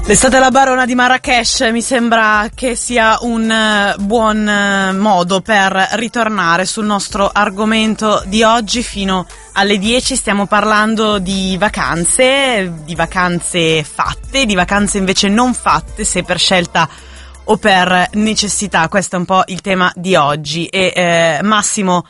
L'estate alla Barona di Marrakesh mi sembra che sia un buon modo per ritornare sul nostro argomento di oggi. Fino alle 10 stiamo parlando di vacanze fatte, di vacanze invece non fatte, se per scelta o per necessità. Questo è un po' il tema di oggi. E Massimo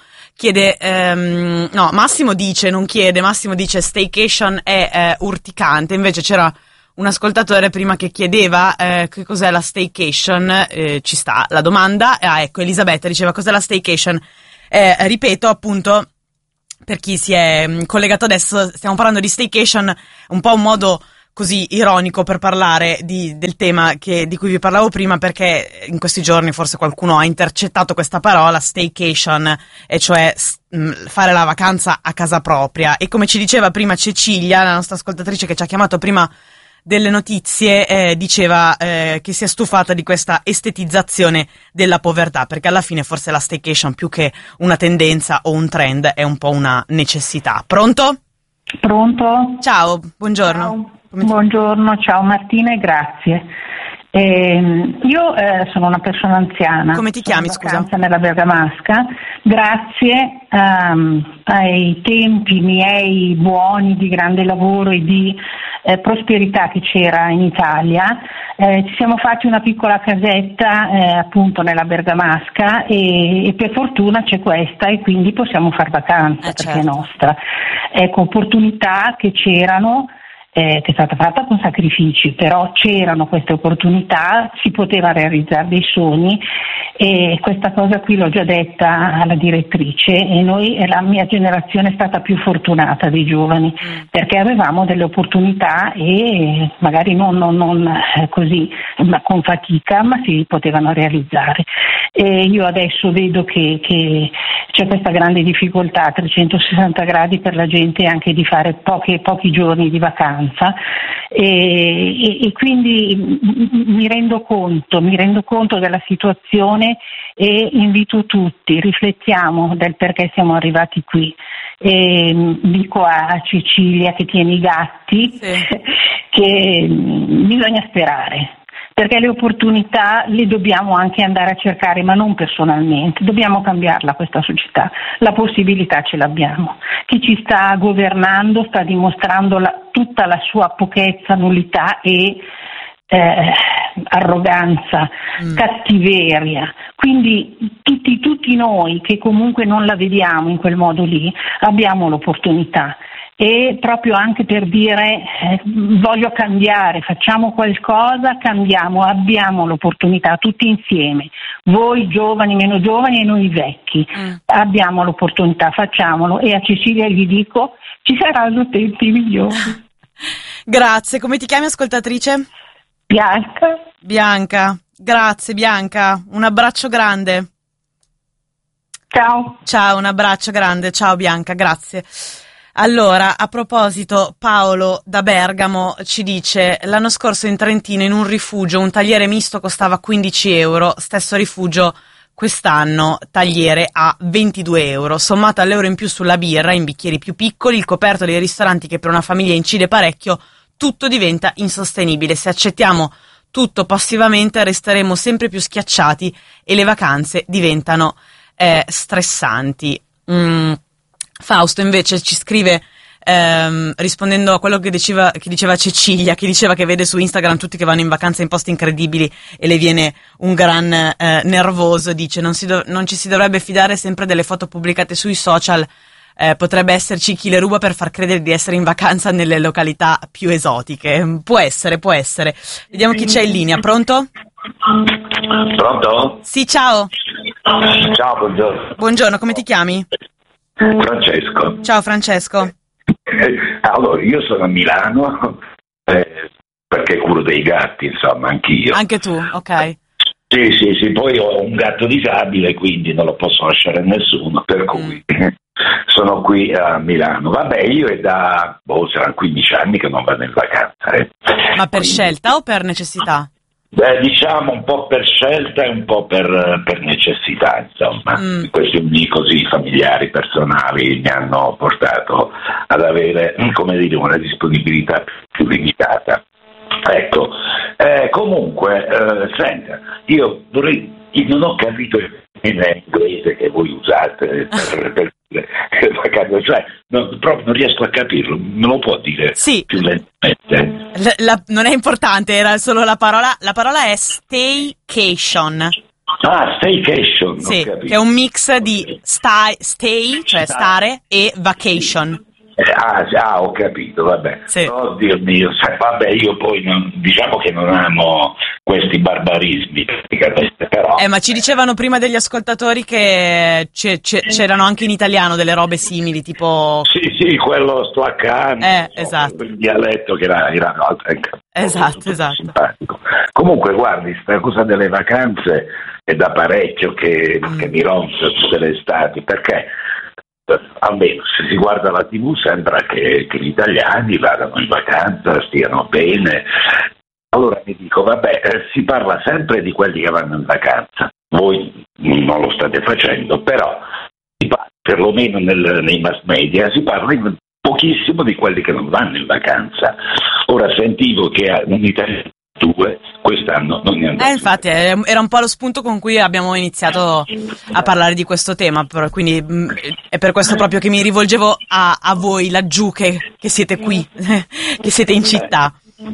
dice staycation è urticante. Invece c'era un ascoltatore prima che chiedeva che cos'è la staycation. Ci sta la domanda. Ecco, Elisabetta diceva cos'è la staycation. Ripeto, appunto, per chi si è collegato adesso, stiamo parlando di staycation, un po' un modo così ironico per parlare del tema di cui vi parlavo prima, perché in questi giorni forse qualcuno ha intercettato questa parola, staycation, e cioè fare la vacanza a casa propria. E come ci diceva prima Cecilia, la nostra ascoltatrice che ci ha chiamato prima delle notizie, diceva che si è stufata di questa estetizzazione della povertà, perché alla fine forse la staycation, più che una tendenza o un trend, è un po' una necessità. Pronto? Pronto? Ciao, buongiorno. Ciao. Buongiorno, ciao Martina e grazie. Io sono una persona anziana. Come ti chiami, scusa? Nella Bergamasca. Grazie ai tempi miei buoni di grande lavoro e di prosperità che c'era in Italia, ci siamo fatti una piccola casetta appunto nella Bergamasca e per fortuna c'è questa e quindi possiamo far vacanza perché è nostra. Ecco, opportunità che c'erano, che è stata fatta con sacrifici, però c'erano queste opportunità, si poteva realizzare dei sogni e questa cosa qui l'ho già detta alla direttrice e la mia generazione è stata più fortunata dei giovani perché avevamo delle opportunità e magari non così ma con fatica, ma si potevano realizzare. E io adesso vedo che c'è questa grande difficoltà a 360 gradi per la gente anche di fare pochi giorni di vacanza e quindi mi rendo conto della situazione e invito tutti, riflettiamo del perché siamo arrivati qui. E dico a Cecilia che tiene i gatti che bisogna sperare. Perché le opportunità le dobbiamo anche andare a cercare, ma non personalmente. Dobbiamo cambiarla questa società. La possibilità ce l'abbiamo. Chi ci sta governando sta dimostrando tutta la sua pochezza, nullità e arroganza, cattiveria. Quindi tutti noi che comunque non la vediamo in quel modo lì, abbiamo l'opportunità. E proprio anche per dire voglio cambiare, facciamo qualcosa, cambiamo, abbiamo l'opportunità tutti insieme, voi giovani, meno giovani e noi vecchi, abbiamo l'opportunità, facciamolo. E a Cecilia gli dico ci saranno tempi migliori. Grazie, come ti chiami, ascoltatrice? Bianca, grazie Bianca, un abbraccio grande. Ciao, un abbraccio grande, ciao Bianca, grazie. Allora, a proposito, Paolo da Bergamo ci dice: l'anno scorso in Trentino in un rifugio un tagliere misto costava 15 euro, stesso rifugio quest'anno tagliere a 22 euro, sommato all'euro in più sulla birra in bicchieri più piccoli, il coperto dei ristoranti che per una famiglia incide parecchio, tutto diventa insostenibile. Se accettiamo tutto passivamente resteremo sempre più schiacciati e le vacanze diventano stressanti. Fausto invece ci scrive rispondendo a quello che diceva Cecilia, che diceva che vede su Instagram tutti che vanno in vacanza in posti incredibili e le viene un gran nervoso. Dice non ci si dovrebbe fidare sempre delle foto pubblicate sui social, potrebbe esserci chi le ruba per far credere di essere in vacanza nelle località più esotiche. Può essere. Vediamo chi c'è in linea. Pronto? Pronto? Sì, ciao. Ciao, buongiorno. Buongiorno, come ti chiami? Francesco. Ciao Francesco. Allora, io sono a Milano perché curo dei gatti, insomma, anch'io. Anche tu, ok. Sì, poi ho un gatto disabile, quindi non lo posso lasciare a nessuno, per cui sono qui a Milano. Vabbè, io è da saranno 15 anni che non vado in vacanza. Ma per scelta o per necessità? Diciamo un po' per scelta e un po' per necessità, insomma. Questioni così familiari, personali mi hanno portato ad avere, come dire, una disponibilità più limitata. Ecco, Comunque, senta, non ho capito in inglese che voi usate per vacanze, cioè proprio non riesco a capirlo, me lo può dire Sì. più lentamente? Non è importante, era solo la parola è staycation. Ah, staycation, Sì, ho capito. che è un mix di stay, cioè stare, e vacation. Ho capito, vabbè. Sì. Oddio mio, vabbè, io poi diciamo che non amo questi barbarismi, praticamente, però... Ma ci dicevano prima degli ascoltatori che c'erano anche in italiano delle robe simili, tipo... Sì, quello sto accanto, esatto. Il dialetto che era Esatto. simpatico. Comunque, guardi, sta cosa delle vacanze è da parecchio che mi rompe tutte le estati, perché almeno se si guarda la TV sembra che gli italiani vadano in vacanza, stiano bene. Allora mi dico, vabbè, si parla sempre di quelli che vanno in vacanza, voi non lo state facendo, però perlomeno nei mass media si parla pochissimo di quelli che non vanno in vacanza. Ora sentivo che un italiano quest'anno non ne andrà. Infatti era un po' lo spunto con cui abbiamo iniziato a parlare di questo tema, quindi è per questo proprio che mi rivolgevo a voi laggiù che siete qui, che siete in città.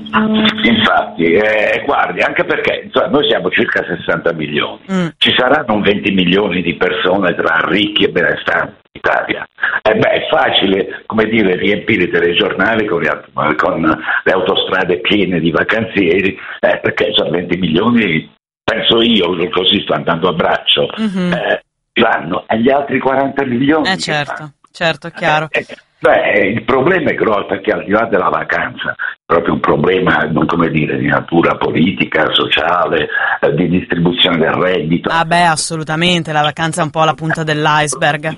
Infatti, guardi, anche perché noi siamo circa 60 milioni, ci saranno 20 milioni di persone tra ricchi e benestanti in Italia. È facile, come dire, riempire i telegiornali con le autostrade piene di vacanzieri, perché sono 20 milioni, penso io, così sto andando a braccio, vanno, e gli altri 40 milioni. Certo, chiaro. Il problema è grosso, perché al di là della vacanza è proprio un problema, non come dire, di natura politica, sociale, di distribuzione del reddito. Assolutamente, la vacanza è un po' la punta dell'iceberg.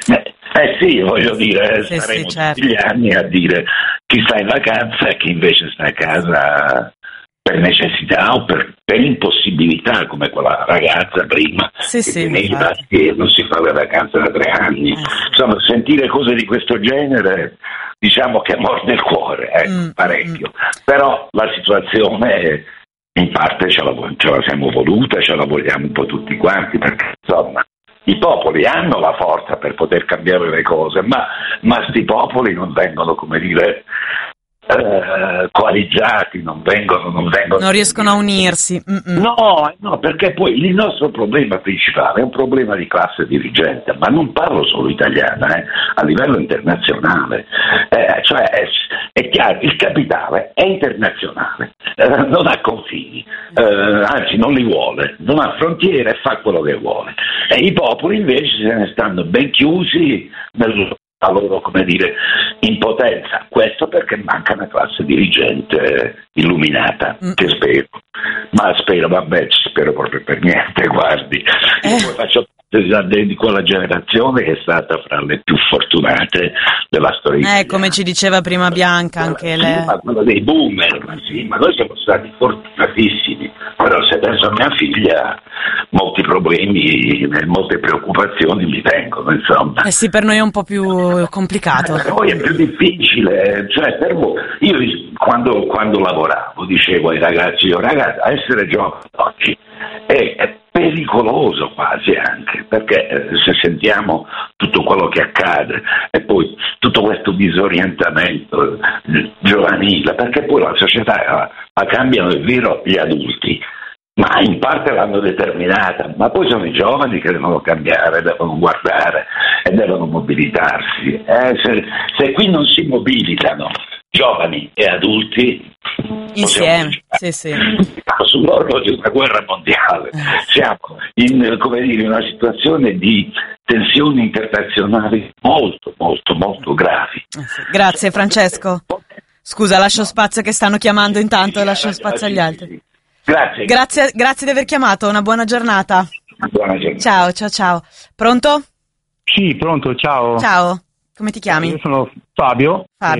Sì, voglio dire, saremo tutti gli anni a dire chi sta in vacanza e chi invece sta a casa per necessità o per impossibilità, come quella ragazza prima che non si fa le vacanze da 3 anni. Insomma, sentire cose di questo genere, diciamo che morde il cuore, parecchio. Però la situazione in parte ce la siamo voluta, ce la vogliamo un po' tutti quanti, perché insomma i popoli hanno la forza per poter cambiare le cose, ma sti popoli non vengono, come dire, coalizzati, non riescono a unirsi. No, perché poi il nostro problema principale è un problema di classe dirigente, ma non parlo solo italiana, a livello internazionale, cioè è chiaro, il capitale è internazionale, non ha confini, anzi non li vuole, non ha frontiere e fa quello che vuole, e i popoli invece se ne stanno ben chiusi la loro, come dire, impotenza. Questo perché manca una classe dirigente illuminata, che spero. Ma spero proprio per niente, guardi. Io poi faccio parte di quella generazione che è stata fra le più fortunate della storia. Come ci diceva prima Bianca, anche lei. Ma quella dei boomer, ma noi siamo stati fortunatissimi. Però se penso a mia figlia, molti problemi e molte preoccupazioni mi vengono, insomma. Sì, per noi è un po' più complicato. Poi è più difficile, cioè per voi, io quando lavoravo dicevo ai ragazzi, essere giovane oggi è pericoloso quasi, anche perché se sentiamo tutto quello che accade e poi tutto questo disorientamento giovanile, perché poi la società la cambiano, è vero, gli adulti, ma in parte l'hanno determinata, ma poi sono i giovani che devono cambiare, devono guardare e devono mobilitarsi. Se qui non si mobilitano giovani e adulti insieme, sì. Sull'orlo di una guerra mondiale, siamo in una situazione di tensioni internazionali molto molto molto gravi. Grazie Francesco. Scusa, lascio spazio che stanno chiamando intanto, lascio spazio agli altri. Grazie di aver chiamato, una buona giornata. Buona giornata. Ciao. Pronto? Sì, pronto, ciao. Ciao, come ti chiami? Io sono Fabio.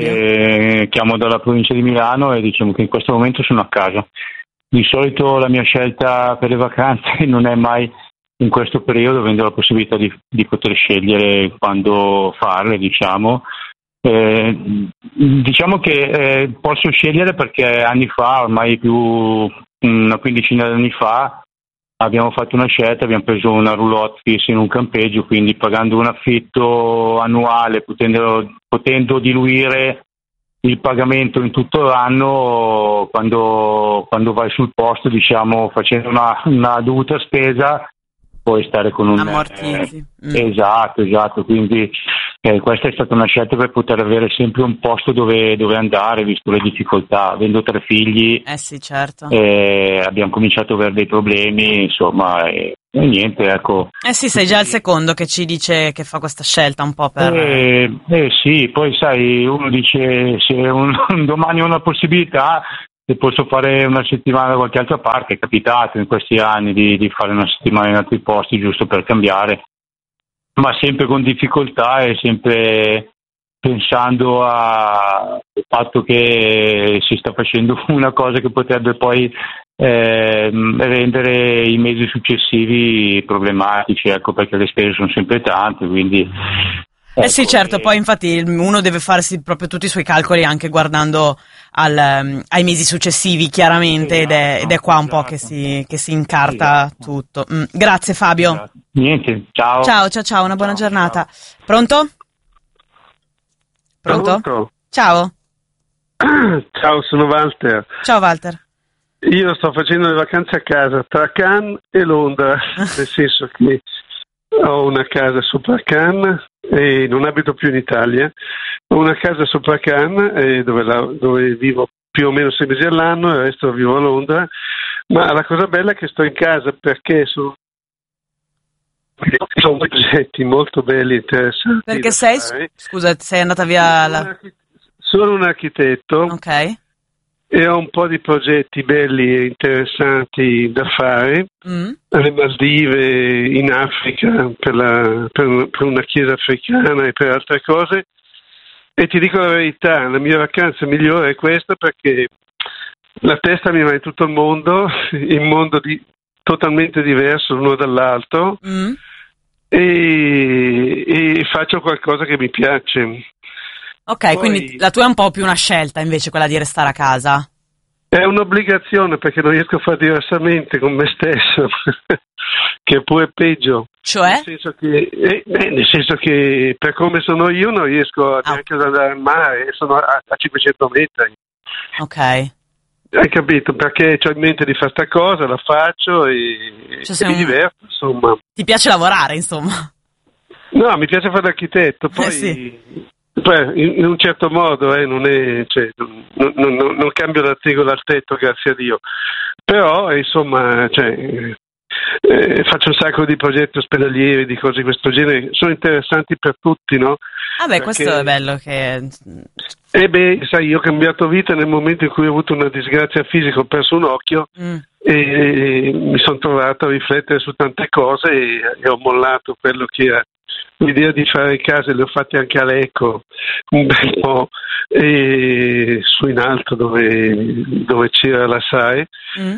Chiamo dalla provincia di Milano e diciamo che in questo momento sono a casa. Di solito la mia scelta per le vacanze non è mai in questo periodo, avendo la possibilità di poter scegliere quando farle, diciamo. Diciamo che posso scegliere perché anni fa, ormai più una quindicina di anni fa, abbiamo fatto una scelta, abbiamo preso una roulotte fissa in un campeggio, quindi pagando un affitto annuale, potendo diluire il pagamento in tutto l'anno, quando vai sul posto, diciamo, facendo una dovuta spesa, puoi stare con un ammortizzi. Esatto, quindi questa è stata una scelta per poter avere sempre un posto dove andare, visto le difficoltà. Avendo 3 figli, sì, certo. Abbiamo cominciato ad avere dei problemi, insomma, e niente, ecco. Sì, sei già il secondo che ci dice che fa questa scelta un po' per... sì, poi sai, uno dice se domani ho una possibilità, se posso fare una settimana da qualche altra parte. È capitato in questi anni di fare una settimana in altri posti giusto per cambiare, ma sempre con difficoltà e sempre pensando al fatto che si sta facendo una cosa che potrebbe poi rendere i mesi successivi problematici, ecco, perché le spese sono sempre tante, quindi... sì, certo, poi infatti uno deve farsi proprio tutti i suoi calcoli anche guardando ai mesi successivi, chiaramente, ed è qua un po' che si incarta tutto. Grazie Fabio. Niente, ciao. Ciao, una buona giornata. Pronto? Ciao. Ciao, sono Walter. Ciao Walter. Io sto facendo le vacanze a casa tra Cannes e Londra, nel senso che ho una casa sopra Cannes e non abito più in Italia. Ho una casa sopra Cannes dove vivo più o meno 6 mesi all'anno, e il resto vivo a Londra. Ma la cosa bella è che sto in casa perché sono progetti molto belli e interessanti. Perché scusa, sei andata via Sono un architetto. Ok. E ho un po' di progetti belli e interessanti da fare alle Maldive, in Africa, per una chiesa africana e per altre cose. E ti dico la verità, la mia vacanza migliore è questa, perché la testa mi va in tutto il mondo, in mondo totalmente diverso l'uno dall'altro, e faccio qualcosa che mi piace. Ok, Poi, quindi la tua è un po' più una scelta invece quella di restare a casa. È un'obbligazione, perché non riesco a fare diversamente con me stesso, che è pure peggio. Cioè? Nel senso che per come sono io non riesco neanche ad andare al mare, sono a 500 metri. Ok. Hai capito? Perché ho in mente di fare sta cosa, la faccio e mi diverto, insomma. Ti piace lavorare, insomma? No, mi piace fare l'architetto, poi... Sì. In un certo modo non è, non cambio la tegola al tetto, grazie a Dio, però insomma faccio un sacco di progetti ospedalieri, di cose di questo genere, sono interessanti per tutti, no? Perché... questo è bello che... sai, io ho cambiato vita nel momento in cui ho avuto una disgrazia fisica, ho perso un occhio e mi sono trovato a riflettere su tante cose e ho mollato quello che era l'idea di fare case. Le ho fatte anche a Lecco un bel po', e su in alto dove c'era la SAE,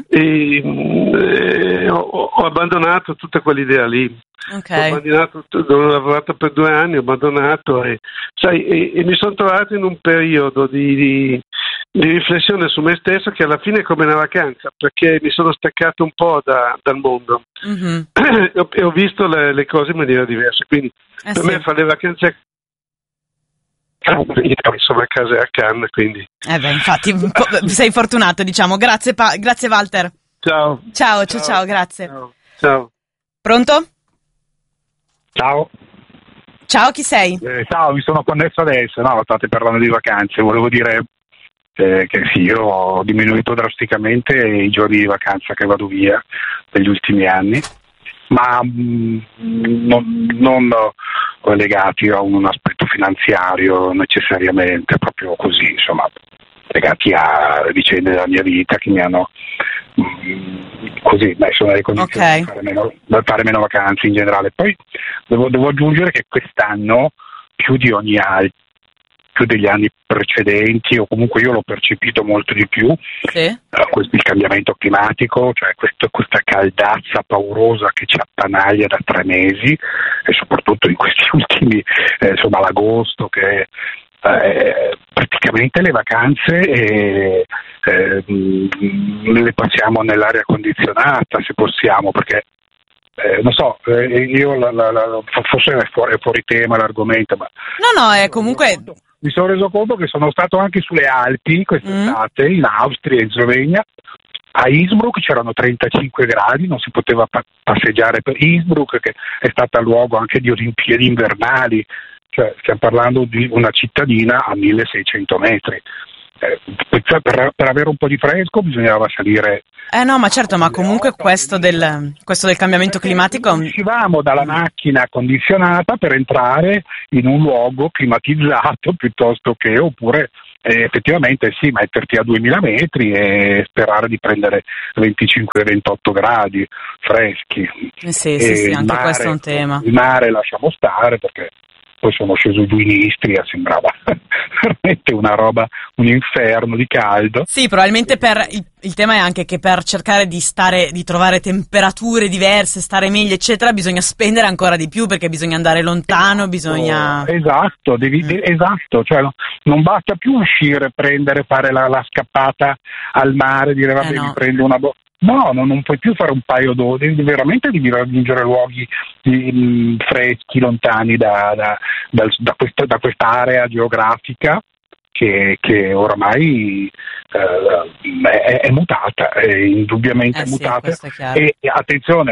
e ho abbandonato tutta quell'idea lì. Okay. Ho abbandonato, ho lavorato per 2 anni, ho abbandonato e mi sono trovato in un periodo di riflessione su me stesso, che alla fine è come una vacanza, perché mi sono staccato un po' dal mondo e ho visto le cose in maniera diversa, quindi per me fare le vacanze insomma a casa e a Cannes, quindi infatti sei fortunato, diciamo. Grazie Walter. Ciao, grazie. Ciao. Pronto? Ciao, chi sei? Ciao, mi sono connesso adesso. No, state parlando di vacanze, volevo dire che sì, io ho diminuito drasticamente i giorni di vacanza che vado via negli ultimi anni, ma non legati a un aspetto finanziario necessariamente, proprio così, insomma, legati a vicende della mia vita che mi hanno così messo nelle condizioni di fare meno vacanze in generale. Poi devo aggiungere che quest'anno più degli anni precedenti, o comunque io l'ho percepito molto di più, il cambiamento climatico, cioè questa caldazza paurosa che ci attanaglia da 3 mesi, e soprattutto in questi ultimi, l'agosto che praticamente le vacanze le passiamo nell'aria condizionata, se possiamo, perché non so, io forse è fuori tema l'argomento, ma no, è comunque... Mi sono reso conto che sono stato anche sulle Alpi quest'estate, in Austria, in Slovenia. A Innsbruck c'erano 35 gradi, non si poteva passeggiare per Innsbruck, che è stata luogo anche di Olimpiadi invernali, cioè stiamo parlando di una cittadina a 1600 metri. Per avere un po' di fresco bisognava salire. No, ma certo, ma comunque questo del cambiamento climatico... Uscivamo dalla macchina condizionata per entrare in un luogo climatizzato piuttosto che, oppure effettivamente sì, metterti a 2000 metri e sperare di prendere 25-28 gradi freschi. Sì, anche questo è un tema. Il mare lasciamo stare, perché poi sono sceso giù in Istria, sembrava veramente una roba, un inferno di caldo. Sì, probabilmente il tema è anche che per cercare di trovare temperature diverse, stare meglio, eccetera, bisogna spendere ancora di più, perché bisogna andare lontano, bisogna... Esatto, esatto, cioè non basta più uscire, fare la scappata al mare, dire vabbè mi prendo una No, non puoi più fare un paio d'ore, veramente devi raggiungere luoghi freschi, lontani da questa area geografica che oramai è mutata, è indubbiamente mutata. E attenzione,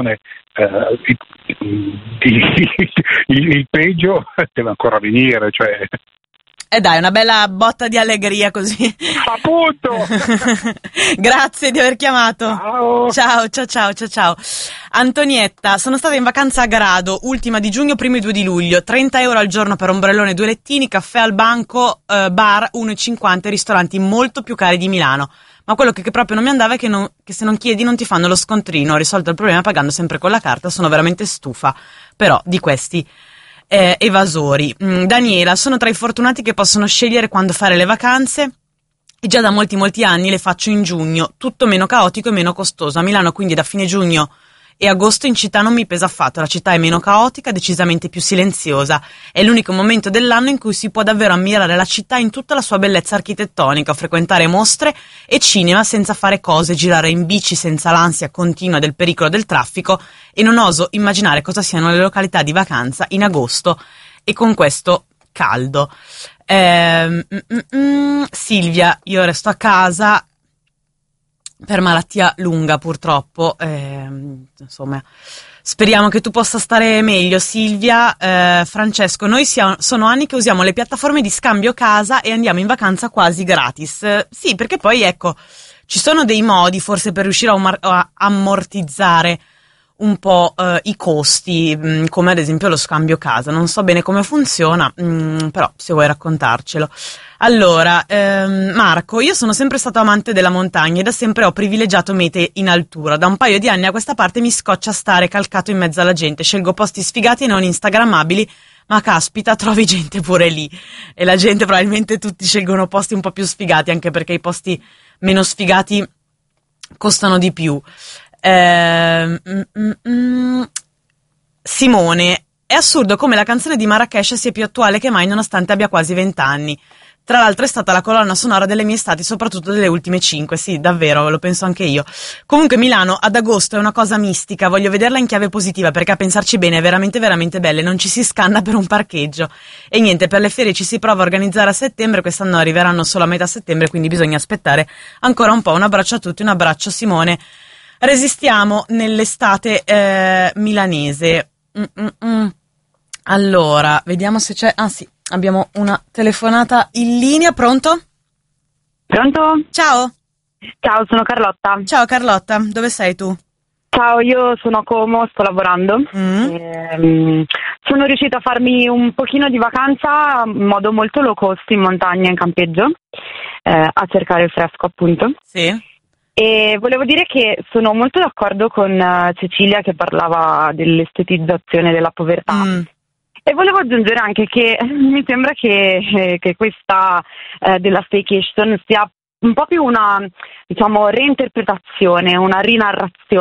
il peggio deve ancora venire, cioè... Dai, una bella botta di allegria così. Appunto! Grazie di aver chiamato. Ciao. Antonietta, sono stata in vacanza a Grado, ultima di giugno, primi 2 di luglio. 30 euro al giorno per ombrellone, 2 lettini, caffè al banco, bar 1,50, ristoranti molto più cari di Milano. Ma quello che proprio non mi andava è che se non chiedi non ti fanno lo scontrino. Ho risolto il problema pagando sempre con la carta, sono veramente stufa. Però di questi... evasori. Daniela, sono tra i fortunati che possono scegliere quando fare le vacanze e già da molti anni le faccio in giugno, tutto meno caotico e meno costoso. A Milano quindi da fine giugno e agosto in città non mi pesa affatto, la città è meno caotica, decisamente più silenziosa, è l'unico momento dell'anno in cui si può davvero ammirare la città in tutta la sua bellezza architettonica, frequentare mostre e cinema senza fare cose, girare in bici senza l'ansia continua del pericolo del traffico, e non oso immaginare cosa siano le località di vacanza in agosto e con questo caldo. Silvia, io resto a casa per malattia lunga purtroppo, insomma speriamo che tu possa stare meglio, Silvia. Francesco, noi sono anni che usiamo le piattaforme di scambio casa e andiamo in vacanza quasi gratis. Sì, perché poi ecco, ci sono dei modi forse per riuscire a ammortizzare un po' i costi, come ad esempio lo scambio casa. Non so bene come funziona, però se vuoi raccontarcelo. Allora, Marco, io sono sempre stato amante della montagna e da sempre ho privilegiato mete in altura. Da un paio di anni a questa parte mi scoccia stare calcato in mezzo alla gente. Scelgo posti sfigati e non instagrammabili, ma caspita, trovi gente pure lì. E la gente, probabilmente tutti scelgono posti un po' più sfigati, anche perché i posti meno sfigati costano di più. Simone, è assurdo come la canzone di Marrakesh sia più attuale che mai nonostante abbia quasi 20 anni. Tra l'altro è stata la colonna sonora delle mie estati, soprattutto delle ultime 5. Sì, davvero, lo penso anche io. Comunque Milano ad agosto è una cosa mistica, voglio vederla in chiave positiva, perché a pensarci bene è veramente veramente bella e non ci si scanna per un parcheggio. E niente, per le ferie ci si prova a organizzare a settembre, quest'anno arriveranno solo a metà settembre, quindi bisogna aspettare ancora un po'. Un abbraccio a tutti, un abbraccio Simone. Resistiamo nell'estate milanese. Allora, vediamo se c'è... Ah sì, abbiamo una telefonata in linea. Pronto? Pronto? Ciao. Ciao, sono Carlotta. Ciao Carlotta, dove sei tu? Ciao, io sono a Como, sto lavorando. Sono riuscita a farmi un pochino di vacanza in modo molto low cost in montagna, in campeggio, a cercare il fresco appunto. Sì. E volevo dire che sono molto d'accordo con Cecilia che parlava dell'estetizzazione della povertà. E volevo aggiungere anche che mi sembra che questa della staycation sia un po' più una, diciamo, reinterpretazione, una rinarrazione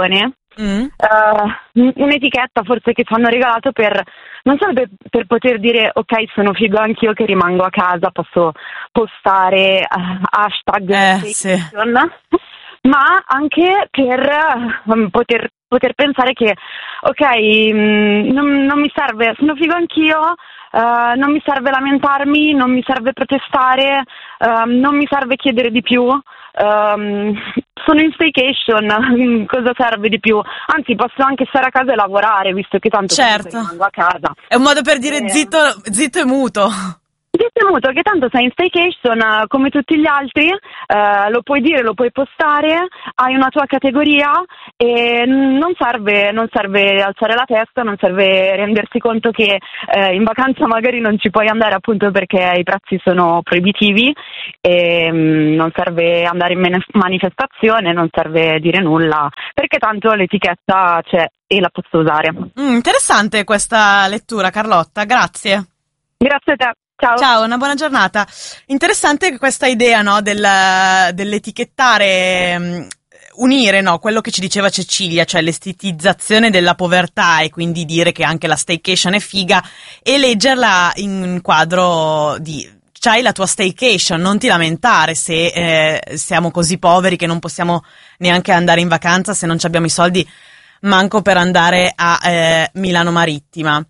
un'etichetta forse che ci hanno regalato non solo per poter dire ok, sono figo anch'io che rimango a casa, posso postare hashtag staycation, ma anche per poter pensare che ok, non mi serve, sono figo anch'io, non mi serve lamentarmi, non mi serve protestare, non mi serve chiedere di più, sono in staycation, cosa serve di più? Anzi, posso anche stare a casa e lavorare, visto che tanto rimango a casa. È un modo per dire zitto e muto. Zitto e muto, che tanto sei in staycation come tutti gli altri, lo puoi dire, lo puoi postare, hai una tua categoria e non serve alzare la testa, non serve rendersi conto che in vacanza magari non ci puoi andare appunto perché i prezzi sono proibitivi, e non serve andare in manifestazione, non serve dire nulla, perché tanto l'etichetta c'è e la posso usare. Interessante questa lettura, Carlotta, grazie. Grazie a te. Ciao, una buona giornata. Interessante questa idea, no, dell'etichettare, unire, no, quello che ci diceva Cecilia, cioè l'estetizzazione della povertà e quindi dire che anche la staycation è figa e leggerla in quadro di c'hai la tua staycation, non ti lamentare se siamo così poveri che non possiamo neanche andare in vacanza, se non abbiamo i soldi manco per andare a Milano Marittima.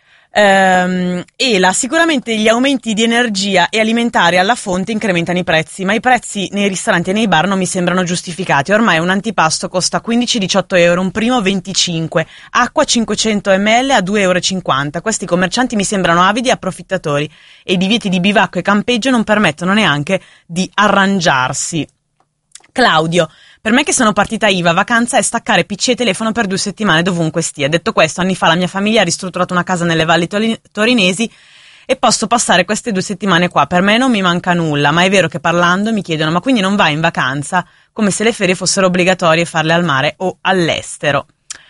Sicuramente gli aumenti di energia e alimentari alla fonte incrementano i prezzi, ma i prezzi nei ristoranti e nei bar non mi sembrano giustificati. Ormai un antipasto costa 15-18 euro, un primo 25, acqua 500 ml a 2,50 euro. Questi commercianti mi sembrano avidi e approfittatori e i divieti di bivacco e campeggio non permettono neanche di arrangiarsi. Claudio: per me che sono partita IVA, vacanza è staccare PC e telefono per 2 settimane dovunque stia. Detto questo, anni fa la mia famiglia ha ristrutturato una casa nelle valli torinesi e posso passare queste 2 settimane qua. Per me non mi manca nulla, ma è vero che parlando mi chiedono: ma quindi non vai in vacanza? Come se le ferie fossero obbligatorie farle al mare o all'estero.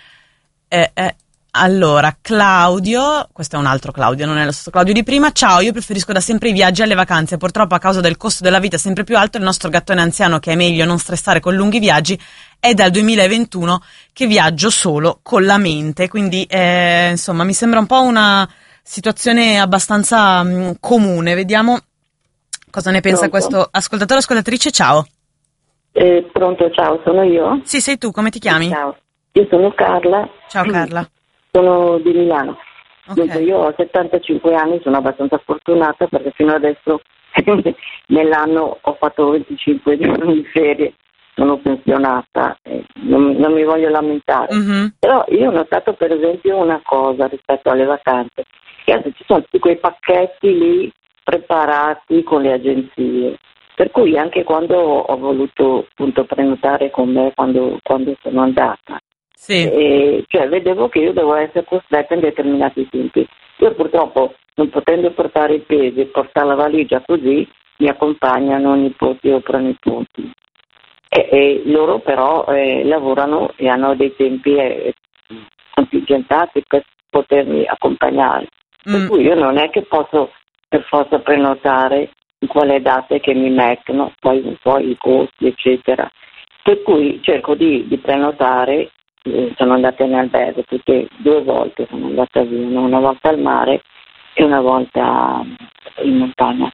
Allora, Claudio, questo è un altro Claudio, non è lo stesso Claudio di prima. Ciao, io preferisco da sempre i viaggi alle vacanze. Purtroppo a causa del costo della vita sempre più alto, il nostro gattone anziano, che è meglio non stressare con lunghi viaggi, è dal 2021 che viaggio solo con la mente. Quindi, insomma, mi sembra un po' una situazione abbastanza comune. Vediamo cosa ne pensa questo ascoltatore o ascoltatrice. Ciao. Pronto, ciao, sono io? Sì, sei tu, come ti chiami? Ciao, io sono Carla. Ciao Carla. Sono di Milano. Okay. Dunque, io ho 75 anni, sono abbastanza fortunata perché fino adesso nell'anno ho fatto 25 giorni di ferie, sono pensionata, non mi voglio lamentare. Mm-hmm. Però io ho notato per esempio una cosa rispetto alle vacanze, che ci sono tutti quei pacchetti lì preparati con le agenzie, per cui anche quando ho voluto appunto prenotare con me quando sono andata, sì. Cioè vedevo che io devo essere costretta in determinati tempi. Io purtroppo, non potendo portare i pesi e portare la valigia così, mi accompagnano nipoti o pronipoti. E loro però lavorano e hanno dei tempi contingentati per potermi accompagnare. Per cui io non è che posso per forza prenotare in quale date che mi mettono, poi un po' i costi, eccetera. Per cui cerco di prenotare. Sono andata in albergo 2 volte, sono andata via, una volta al mare e una volta in montagna,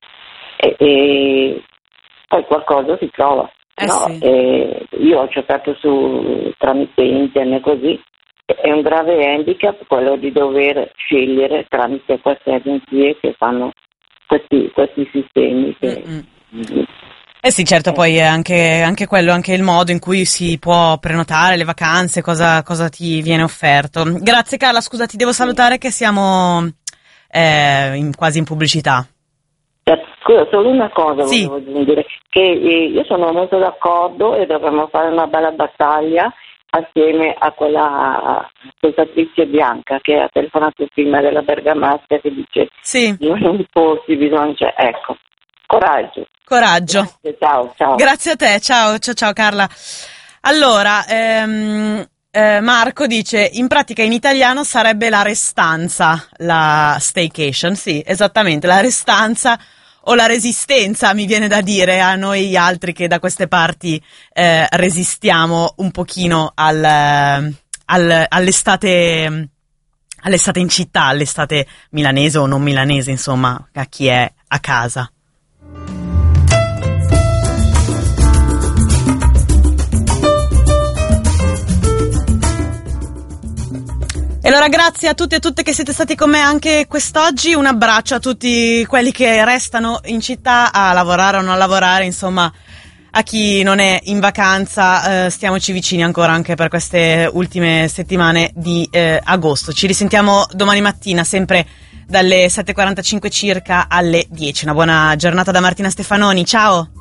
e poi qualcosa si trova. Sì. Io ho cercato tramite internet, così è un grave handicap quello di dover scegliere tramite queste agenzie che fanno questi sistemi sì, certo, poi è anche quello, anche il modo in cui si può prenotare le vacanze, cosa ti viene offerto. Grazie Carla, scusa, ti devo salutare che siamo quasi in pubblicità. Scusa, solo una cosa sì. Volevo aggiungere, che io sono molto d'accordo e dovremmo fare una bella battaglia assieme a quella attrice Bianca che ha telefonato prima della Bergamasca, che dice sì. Non posti, bisogna, ecco. Coraggio. Grazie, ciao. Grazie a te, ciao Carla. Allora, Marco dice: in pratica in italiano sarebbe la restanza, la staycation, sì, esattamente, la restanza o la resistenza, mi viene da dire a noi altri che da queste parti resistiamo un pochino all'estate in città, all'estate milanese o non milanese, insomma, a chi è a casa. E allora grazie a tutti e a tutte che siete stati con me anche quest'oggi, un abbraccio a tutti quelli che restano in città a lavorare o non a lavorare, insomma a chi non è in vacanza, stiamoci vicini ancora anche per queste ultime settimane di agosto. Ci risentiamo domani mattina sempre dalle 7:45 circa alle 10. Una buona giornata da Martina Stefanoni, ciao!